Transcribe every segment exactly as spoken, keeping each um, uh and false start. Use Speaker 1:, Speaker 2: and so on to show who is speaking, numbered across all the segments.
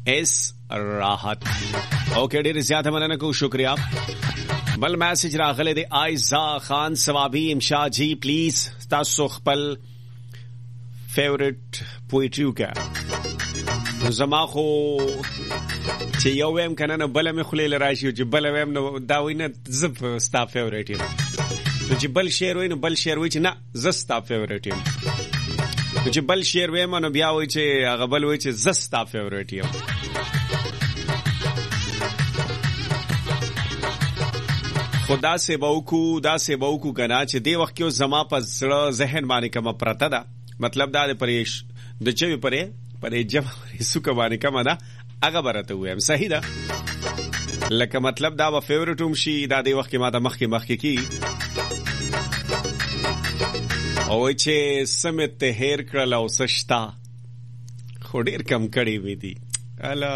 Speaker 1: اس راحت. اوکې ډېر زیاته مننه کوم, شکریا. بل میسج راغلی دی ایزا خان ثوابی امشا جی پلیز تاسو خپل فیورټ پویټری وکړه. زما خو چې یو ویم کنه نه بل مې خلیل راشي چې بل ویم نو دا وینه زپ ستا فیورټ یم, نو چې بل شعر وای نو بل شعر وای چې نه زستا فیورټ یم, نو چې بل شعر ویم نو بیا وای چې هغه بل وای چې زستا فیورټ یم. خدا سے باوکو دا سے باوکو کنا چې دی وخت کې زما په زړه ذهن باندې کوم پرته ده, مطلب دا د پرېش د چوي پرې پرې جمع سوکه باندې کوم ده هغه برته ویم صحیح ده, لکه مطلب دا و فیورټوم شي دا دی وخت کې ما د مخکې مخکې کی او چې سمت هیر کړل او سشتا خو ډیر کم کړي وې دي الا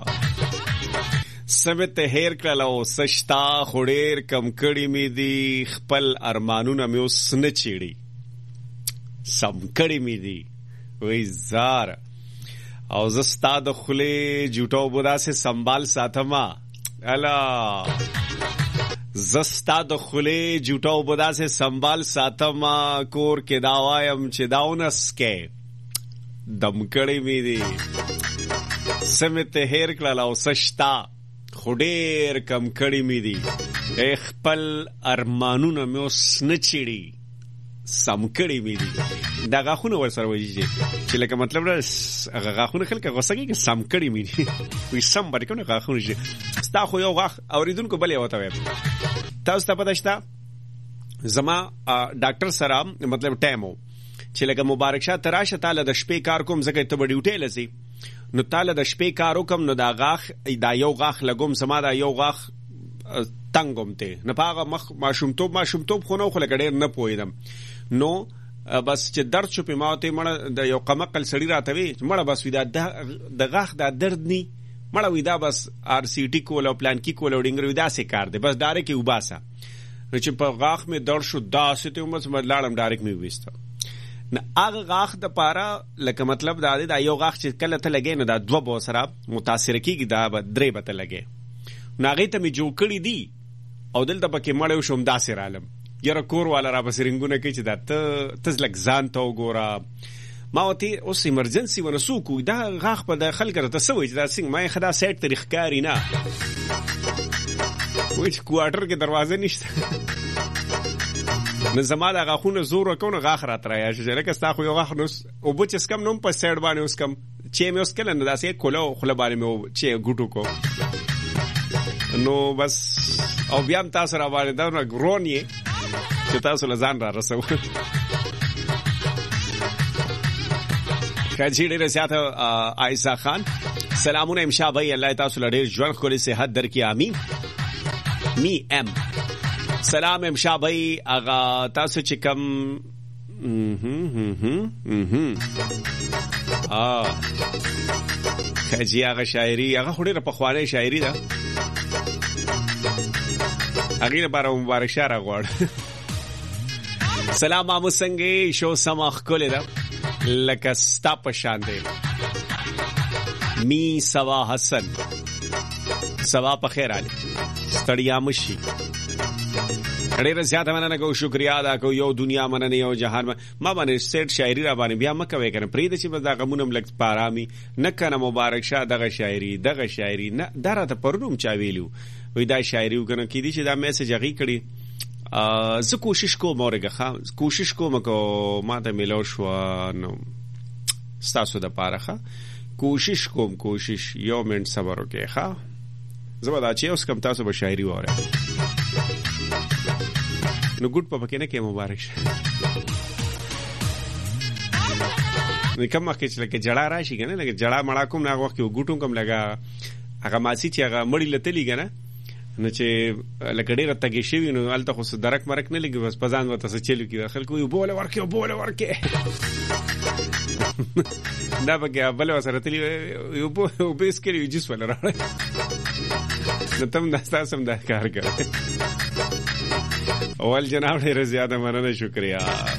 Speaker 1: سمت هیر کړل او سشتا خو ډیر کم کړي مې دي خپل ارمانونه مې اوس نه چیړي سم کړي مې دي وای زار او زستا د خله جوټو بودا سے سنبال ساتما الا زستا د خله جوټو بودا سے سنبال ساتما کور کې داوایم چې داونس کې دم کړي مې دي سمت هیر کړل او سشتا خډیر کم کړي مې دي خپل ارمانونه مې اوس نه چیړي سم کړي مې دي دا غاخونه ور سره وایي چې لکه مطلب هغه غاخونه خلک غوسه کوي چې سم کړي مې دي وي سم باندې کوم غاخونه شي ستا خو یو غاخ اوریدونکو بلې وته وي تاسو ته پته شته زما ډاکټر سره مطلب ټایمو چې لکه مبارک شاه تراشه تعالی د شپې کار کوم زکه ته ډیوټي لسی نو تعالی د شپې کارو کوم نو دا غاخ دا یو غاخ لګوم سما دا یو غاخ تنګوم ته نه پاغه مخ ماشومتوب ماشومتوب خو نو خو لګډیر نه پویدم نو بس چې درد شو په ماته مړه د یو قمقل سړی راته وی مړه بس ودا د غاخ دا درد ني مړه ودا بس ار سی ټي کول او پلان کی کول ډینګر ودا سه کار دی بس ډایرک وباسه نو چې په غاخ مې درد شو دا سته عمر سم لاړم ډایرک مې وېسته نه هغه غاخ د پاره لکه مطلب دا دی دا یو غاخ چې کله ته لګې نه دا دوه بو سره متاثر کیږي دا درې بته لګې ناغې ته مې جوړ کړی دی او دلته پکې مړ شوم داسې رالم یاره کور والا را بسرنګونه کوي چې دا ته تزلک ځان ته وګوره ما وتی اوس ایمرجنسي ونسو کو دا غاخ په داخل کړه ته سوي چې دا څنګه ما خدا سیټ تاریخ کاری نه وښ کوارټر کې دروازه نشته نه زما دا غاخونه زور وکونه غاخ را ترایا چې لکه ستا خو یو غاخ نو او بچ کم نوم په سیټ باندې اوس کم چې مې اوس کله نه داسې کولو خله باندې مې چې ګټو کو نو بس او بیا هم تاسو را باندې دا نو ګرونی چې تاسو لزان را رسو کاجی ډېر زیاته عائشہ خان سلامونه امشا بھائی الله تاسو لړ ژوند خوري صحت در کی امين می ام سلام امشا بھائی اغا تاسو چې کم اه کاجی هغه شاعري هغه خوري په خوانه شاعري ده هغه لپاره مبارک شه راغوړ سلام مامو څنګه شو سمخ کولې ده لکه ستا په شان دی می سوا حسن سوا په خیر علي ستړیا مشي ډېر زیاته مننه کو شکریا ادا کو یو دنیا مننه یو جهان ما باندې سیټ شاعري را باندې بیا مکه وې کنه پرې د چې بس دا غمونم لګ پارامي نه کنه مبارک شه دغه شاعري دغه شاعري نه درته پرونم چا ویلو وې دا شاعري وکنه کې دي چې دا میسج هغه کړي زه کوشش کوم اورګه کوشش کوم کو ما ته ملو شو نو ستاسو د پاره کوشش کوم کوشش یو منټ صبر وکړه ښا زبدا چې اوس کم تاسو به شاعري وره نو ګډ په پکې نه کې مبارک شه نو کوم وخت چې لکه جړه راشي کنه لکه جړه مړه کوم نه وخت یو ګټو کوم لگا هغه ماسي چې هغه مړی لته کنه نو چې لکه ډېر تګي شوی نو الته خو درک مرک نه لګي بس پزان وته څه چلو کی خلکو یو بوله ورکه بوله ورکه دا بګه بل وسره تلی یو په بیس کې یو جس ولا راړ نو تم دا تاسو هم دا کار کوي اول جناب ډېر زیاته مننه شکریا